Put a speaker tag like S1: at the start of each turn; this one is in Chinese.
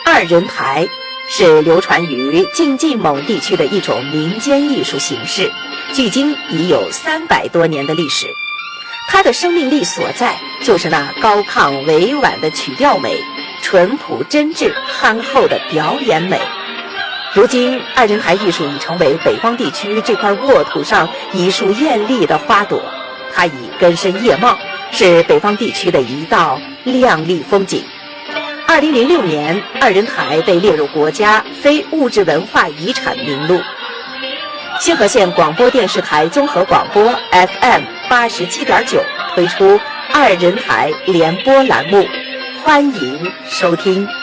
S1: 二人台是流传于晋冀蒙地区的一种民间艺术形式，距今已有300多年的历史。它的生命力所在，就是那高亢委婉的曲调美，淳朴真挚憨厚的表演美。如今，二人台艺术已成为北方地区这块沃土上一束艳丽的花朵，它已根深叶茂，是北方地区的一道亮丽风景。2006年，二人台被列入国家非物质文化遗产名录。兴和县广播电视台综合广播 FM 87.9推出二人台联播栏目，欢迎收听。